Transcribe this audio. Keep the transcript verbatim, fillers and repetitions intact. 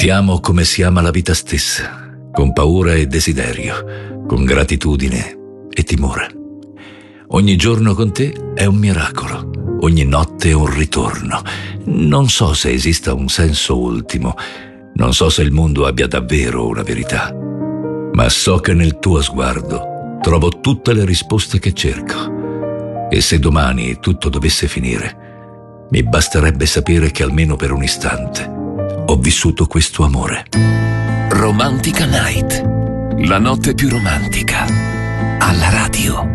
Ti amo come si ama la vita stessa, con paura e desiderio, con gratitudine e timore. Ogni giorno con te è un miracolo, ogni notte è un ritorno. Non so se esista un senso ultimo, non so se il mondo abbia davvero una verità, ma so che nel tuo sguardo trovo tutte le risposte che cerco. E se domani tutto dovesse finire, mi basterebbe sapere che almeno per un istante ho vissuto questo amore. Romantica Night, la notte più romantica, alla radio.